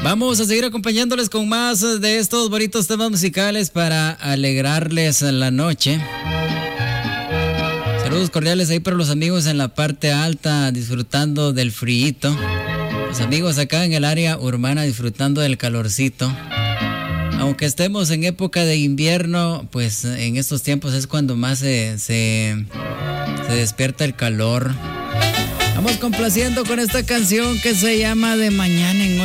Vamos a seguir acompañándoles con más de estos bonitos temas musicales para alegrarles la noche. Saludos cordiales ahí para los amigos en la parte alta disfrutando del friito. Los amigos acá en el área urbana disfrutando del calorcito. Aunque estemos en época de invierno, pues en estos tiempos es cuando más se despierta el calor. Vamos complaciendo con esta canción que se llama De Mañana en